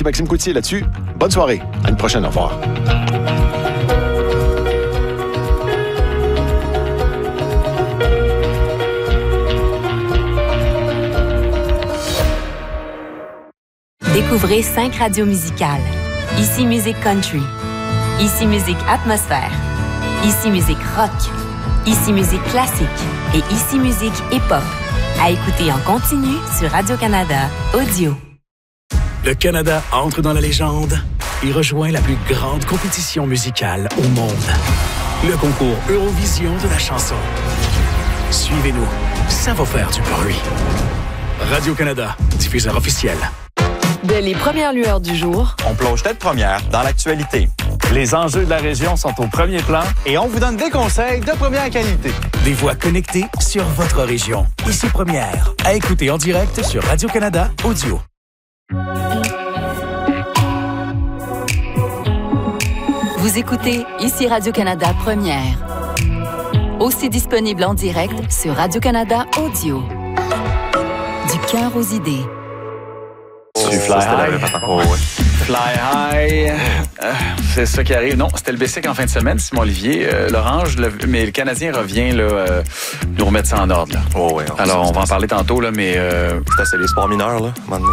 Ici Maxime Coutier là-dessus. Bonne soirée. À une prochaine. Au revoir. Découvrez 5 radios musicales. Ici Musique Country. Ici Musique Atmosphère. Ici Musique Rock. Ici Musique Classique. Et Ici Musique Hip-Hop. À écouter en continu sur Radio-Canada Audio. Le Canada entre dans la légende et rejoint la plus grande compétition musicale au monde. Le concours Eurovision de la chanson. Suivez-nous, ça va faire du bruit. Radio-Canada, diffuseur officiel. Dès les premières lueurs du jour, on plonge tête première dans l'actualité. Les enjeux de la région sont au premier plan et on vous donne des conseils de première qualité. Des voix connectées sur votre région. Ici Première, à écouter en direct sur Radio-Canada Audio. Vous écoutez Ici Radio-Canada Première. Aussi disponible en direct sur Radio-Canada Audio. Du cœur aux idées. Tu fly high. Fly high. C'est ça qui arrive. Non, c'était le Bessic en fin de semaine, Simon Olivier. L'Orange, mais le Canadien revient là, nous remettre ça en ordre. Là. Oh, ouais, alors, on va en parler tantôt, là, mais... C'est assez les sports mineurs, là, maintenant.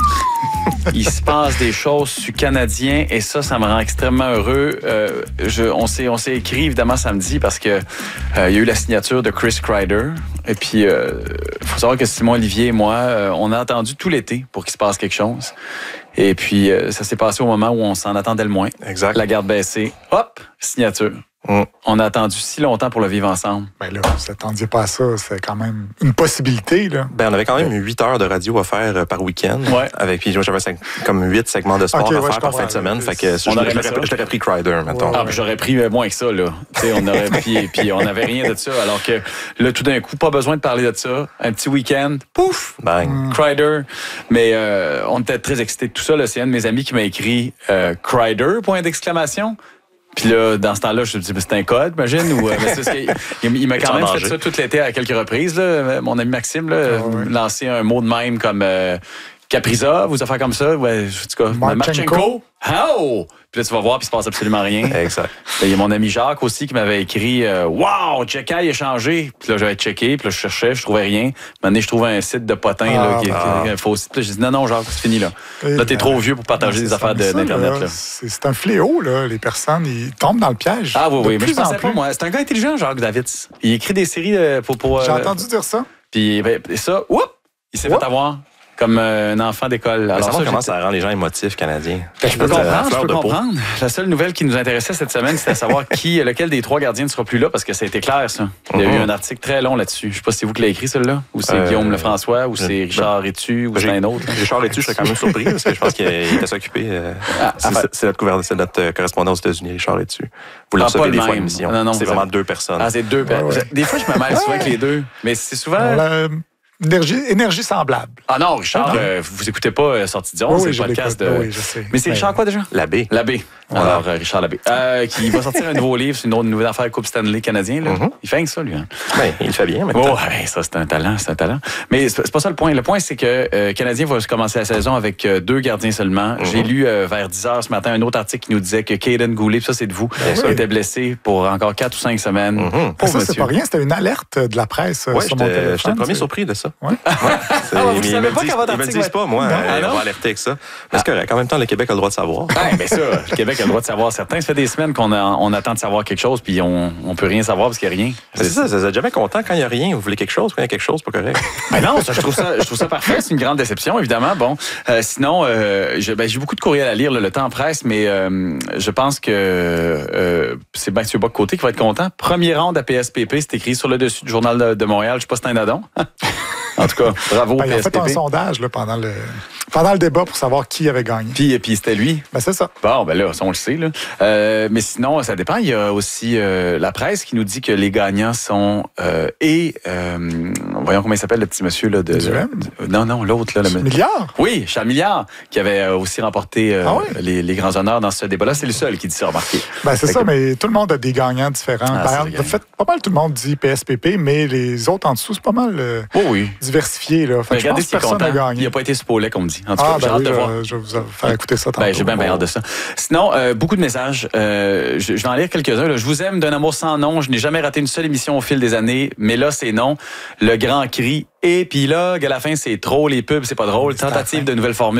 Il se passe des choses sur Canadien et ça me rend extrêmement heureux. On s'est écrit évidemment samedi parce que il y a eu la signature de Chris Kreider. Et puis, faut savoir que Simon Olivier et moi, on a attendu tout l'été pour qu'il se passe quelque chose. Et puis, ça s'est passé au moment où on s'en attendait le moins. Exact. La garde baissée, hop, signature. On a attendu si longtemps pour le vivre ensemble. Ben là, vous s'attendiez pas à ça. C'est quand même une possibilité, là. Ben, on avait quand même 8 heures de radio à faire par week-end. Ouais. Puis j'avais comme 8 segments de sport à faire par fin de semaine. Fait que je l'aurais pris Kreider, mettons. Ah, puis j'aurais pris moins que ça, là. T'sais, on aurait puis on n'avait rien de ça. Alors que là, tout d'un coup, pas besoin de parler de ça. Un petit week-end, pouf! Bang! Kreider. Mais on était très excités de tout ça. Là. C'est un de mes amis qui m'a écrit Kreider, point d'exclamation. Puis là, dans ce temps-là, je me dis, c'est un code, imagine, ou il m'a quand même fait ça tout l'été à quelques reprises. Là. Mon ami Maxime, là, lancé un mot de même comme Kaprizov, ou des affaires comme ça. Ouais, en tout cas, Marchenko. Oh! Puis là, tu vas voir, puis il se passe absolument rien. Exact. Il y a mon ami Jacques aussi qui m'avait écrit Wow, Jekai a changé. Puis là, j'avais checké, puis là, je cherchais, je trouvais rien. Un moment donné, je trouvais un site de potin là, qui est un faux site. Puis là, j'ai dit non, Jacques, c'est fini là. Là, t'es trop vieux pour partager des affaires d'Internet. Là. C'est un fléau, là. Les personnes, ils tombent dans le piège. Ah oui, mais je pensais pas, moi. C'est un gars intelligent, Jacques Davids. Il écrit des séries pour J'ai entendu dire ça. Puis ça, il s'est fait avoir. Comme un enfant d'école. Alors ça, comment ça rend les gens émotifs canadiens? Je peux comprendre. La seule nouvelle qui nous intéressait cette semaine, c'était à savoir lequel des 3 gardiens ne sera plus là, parce que ça a été clair, ça. Il y a eu un article très long là-dessus. Je ne sais pas si c'est vous qui l'avez écrit, celui-là, ou c'est Guillaume Lefrançois, ou c'est Richard Rétu, ou c'est un autre. Richard Rétu, je serais quand même surpris, parce que je pense qu'il était occupé. C'est notre correspondant aux États-Unis, Richard Rétu. Vous le recevez des fois à l'émission. C'est vraiment 2 personnes. Ah, c'est 2 personnes. Des fois, je me mêle souvent avec les deux, mais c'est souvent... Énergie semblable. Ah non, Richard, vous écoutez pas Sortie d'Onde, c'est le podcast de... Oui, je sais. Mais c'est Richard quoi déjà? Labbé. Alors, Richard Labbé. Qui va sortir un nouveau livre, c'est une nouvelle affaire Coupe Stanley canadien. Là. Il fait ça, lui. Hein. Ben, il le fait bien. Ça, c'est un talent. Mais c'est pas ça le point. Le point, c'est que le Canadien va commencer la saison avec 2 gardiens seulement. J'ai lu vers 10h ce matin un autre article qui nous disait que Caden Goulet, ça c'est de vous, était blessé pour encore 4 ou 5 semaines. Ça, c'est pas rien. C'était une alerte de la presse sur mon téléphone. J'étais le premier surpris de ça. Ouais. Vous savez pas qu'à votre article... Ils me disent pas, moi, on va alerter avec ça. Mais c'est correct. En même temps, le Québec a le droit de savoir. Mais ça, le Québec a le droit de savoir certains. Ça fait des semaines qu'on attend de savoir quelque chose, puis on peut rien savoir parce qu'il n'y a rien. C'est ça, vous êtes jamais content quand il n'y a rien. Vous voulez quelque chose, quand il y a quelque chose, pas correct. Mais non, je trouve ça parfait. C'est une grande déception, évidemment. Bon, sinon, j'ai beaucoup de courriels à lire, le temps presse, mais je pense que c'est Mathieu Bock-Côté qui va être content. Première ronde à PSPP, c'est écrit sur le dessus du Journal de Montréal. Je ne sais pas si c'est un adon. En tout cas, bravo PSPP. Il a fait un sondage là, pendant le débat pour savoir qui avait gagné. Puis c'était lui. Ben, c'est ça. Bon, ben là, ça, on le sait. Là. Mais sinon, ça dépend. Il y a aussi la presse qui nous dit que les gagnants sont... voyons comment il s'appelle, le petit monsieur. Là, non, l'autre. Là, Milliard? Oui, Charles Milliard, qui avait aussi remporté les grands honneurs dans ce débat-là. C'est le seul qui dit ça, remarquez. Ben, c'est ça, mais tout le monde a des gagnants différents. En fait, pas mal tout le monde dit PSPP, mais les autres en dessous, c'est pas mal diversifié. Là. Fait regardez je pense que personne n'a gagné. Il n'a pas été spoilé, comme on dit. En tout cas, j'ai hâte de voir. Je vais vous faire écouter ça tantôt. J'ai bien hâte de ça. Sinon, beaucoup de messages. Je vais en lire quelques-uns. Là. Je vous aime d'un amour sans nom. Je n'ai jamais raté une seule émission au fil des années, mais là, c'est non. Le grand cri. Épilogue, à la fin, c'est trop. Les pubs, c'est pas drôle. Tentative de nouvelles formules.